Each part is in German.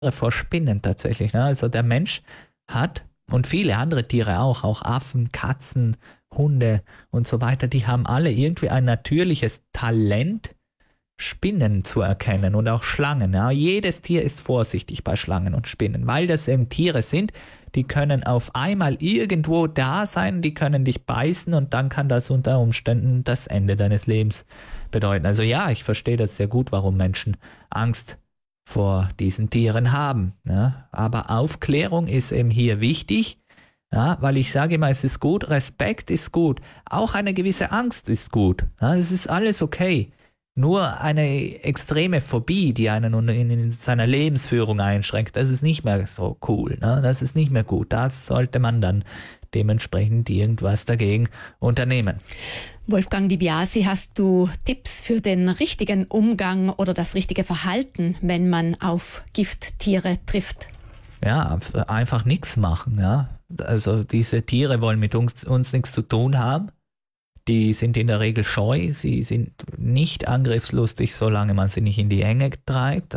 vor Spinnen tatsächlich. Ne? Also der Mensch hat, und viele andere Tiere auch Affen, Katzen, Hunde und so weiter, die haben alle irgendwie ein natürliches Talent, Spinnen zu erkennen und auch Schlangen. Ja. Jedes Tier ist vorsichtig bei Schlangen und Spinnen, weil das eben Tiere sind, die können auf einmal irgendwo da sein, die können dich beißen und dann kann das unter Umständen das Ende deines Lebens bedeuten. Also ja, ich verstehe das sehr gut, warum Menschen Angst vor diesen Tieren haben. Ja. Aber Aufklärung ist eben hier wichtig, ja, weil ich sage immer, es ist gut, Respekt ist gut, auch eine gewisse Angst ist gut. Ja, es ist alles okay. Nur eine extreme Phobie, die einen in seiner Lebensführung einschränkt, das ist nicht mehr so cool. Ne? Das ist nicht mehr gut. Da sollte man dann dementsprechend irgendwas dagegen unternehmen. Wolfgang Di Biasi, hast du Tipps für den richtigen Umgang oder das richtige Verhalten, wenn man auf Gifttiere trifft? Ja, einfach nichts machen. Ja? Also diese Tiere wollen mit uns nichts zu tun haben. Die sind in der Regel scheu, sie sind nicht angriffslustig, solange man sie nicht in die Enge treibt.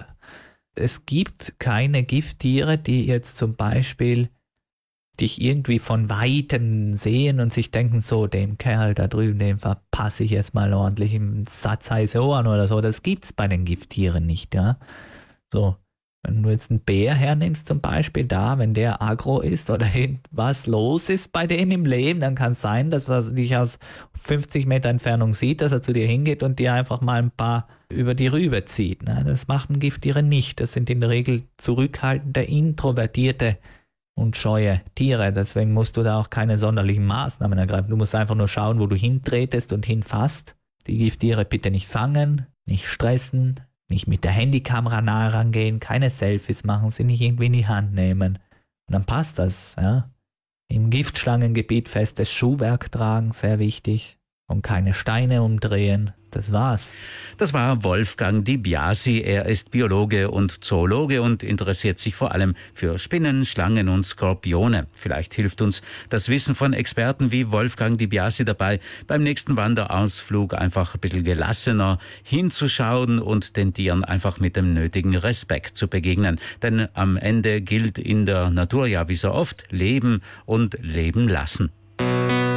Es gibt keine Gifttiere, die jetzt zum Beispiel dich irgendwie von Weitem sehen und sich denken, so, dem Kerl da drüben, dem verpasse ich jetzt mal ordentlich im Satz heiße Ohren oder so. Das gibt's bei den Gifttieren nicht, ja. So. Wenn du jetzt einen Bär hernimmst zum Beispiel, da, wenn der aggro ist oder irgendwas los ist bei dem im Leben, dann kann es sein, dass er dich aus 50 Meter Entfernung sieht, dass er zu dir hingeht und dir einfach mal ein paar über die Rübe zieht. Ne? Das machen Gifttiere nicht. Das sind in der Regel zurückhaltende, introvertierte und scheue Tiere. Deswegen musst du da auch keine sonderlichen Maßnahmen ergreifen. Du musst einfach nur schauen, wo du hintretest und hinfasst. Die Gifttiere bitte nicht fangen, nicht stressen, nicht mit der Handykamera nahe rangehen, keine Selfies machen, sie nicht irgendwie in die Hand nehmen. Und dann passt das. Ja? Im Giftschlangengebiet festes Schuhwerk tragen, sehr wichtig. Und keine Steine umdrehen. Das war's. Das war Wolfgang Di Biasi. Er ist Biologe und Zoologe und interessiert sich vor allem für Spinnen, Schlangen und Skorpione. Vielleicht hilft uns das Wissen von Experten wie Wolfgang Di Biasi dabei, beim nächsten Wanderausflug einfach ein bisschen gelassener hinzuschauen und den Tieren einfach mit dem nötigen Respekt zu begegnen. Denn am Ende gilt in der Natur ja wie so oft, leben und leben lassen.